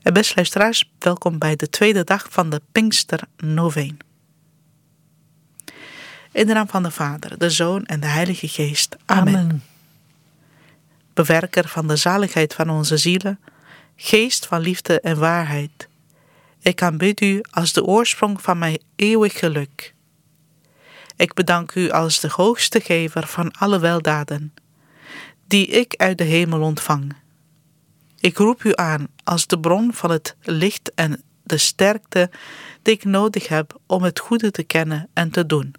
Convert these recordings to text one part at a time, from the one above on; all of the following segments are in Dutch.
En beste luisteraars, welkom bij de tweede dag van de Pinksternoveen. In de naam van de Vader, de Zoon en de Heilige Geest. Amen. Bewerker van de zaligheid van onze zielen, Geest van liefde en waarheid. Ik aanbid u als de oorsprong van mijn eeuwig geluk. Ik bedank u als de hoogste gever van alle weldaden, die ik uit de hemel ontvang. Ik roep u aan als de bron van het licht en de sterkte die ik nodig heb om het goede te kennen en te doen.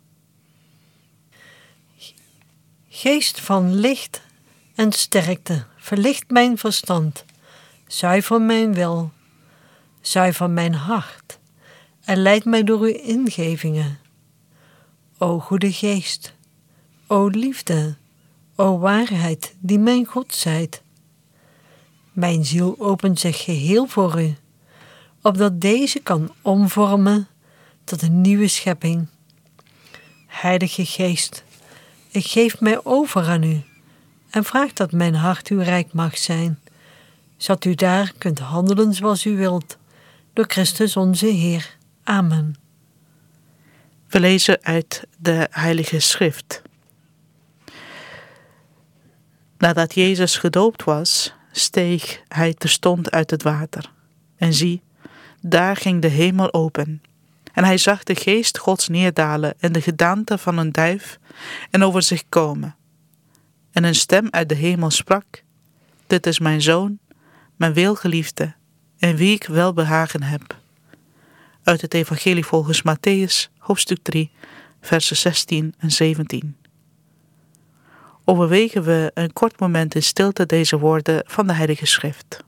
Geest van licht en sterkte, verlicht mijn verstand, zuiver mijn wil, zuiver mijn hart en leid mij door uw ingevingen. O goede Geest, o liefde, o waarheid die mijn God zijt. Mijn ziel opent zich geheel voor u, opdat deze kan omvormen tot een nieuwe schepping. Heilige Geest, ik geef mij over aan u en vraag dat mijn hart uw rijk mag zijn, zodat u daar kunt handelen zoals u wilt, door Christus onze Heer. Amen. We lezen uit de Heilige Schrift. Nadat Jezus gedoopt was, steeg hij terstond uit het water. En zie, daar ging de hemel open. En hij zag de Geest Gods neerdalen in de gedaante van een duif en over zich komen. En een stem uit de hemel sprak: Dit is mijn Zoon, mijn welgeliefde, in wie ik welbehagen heb. Uit het Evangelie volgens Mattheüs, hoofdstuk 3, versen 16 en 17. Overwegen we een kort moment in stilte deze woorden van de Heilige Schrift.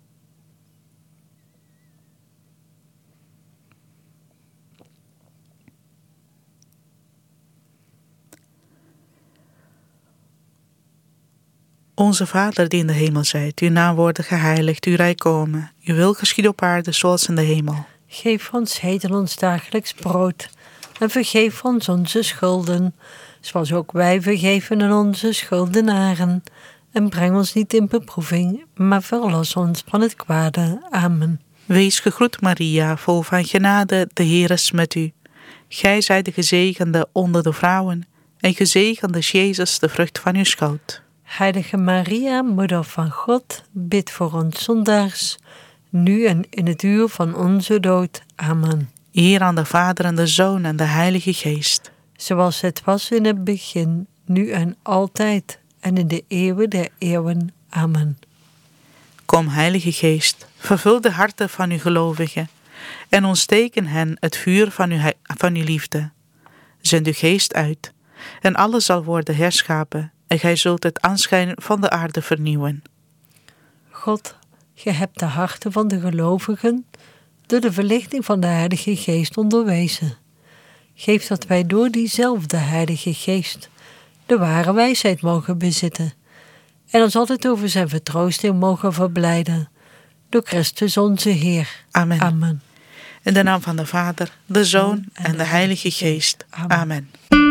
Onze Vader die in de hemel zijt, uw naam worden geheiligd, uw rijk komen, uw wil geschieden op aarde zoals in de hemel. Geef ons heden ons dagelijks brood en vergeef ons onze schulden, zoals ook wij vergeven aan onze schuldenaren. En breng ons niet in beproeving, maar verlos ons van het kwade. Amen. Wees gegroet Maria, vol van genade, de Heer is met u. Gij zijt de gezegende onder de vrouwen, en gezegend is Jezus, de vrucht van uw schoot. Heilige Maria, Moeder van God, bid voor ons zondaars, nu en in het uur van onze dood. Amen. Eer aan de Vader en de Zoon en de Heilige Geest. Zoals het was in het begin, nu en altijd, en in de eeuwen der eeuwen. Amen. Kom, Heilige Geest, vervul de harten van uw gelovigen en ontsteken hen het vuur van uw liefde. Zend uw geest uit en alles zal worden herschapen en gij zult het aanschijn van de aarde vernieuwen. God, ge hebt de harten van de gelovigen door de verlichting van de Heilige Geest onderwezen. Geef dat wij door diezelfde Heilige Geest de ware wijsheid mogen bezitten en ons altijd over zijn vertroosting mogen verblijden. Door Christus onze Heer. Amen. Amen. In de naam van de Vader, de Zoon en de Heilige Geest. Amen.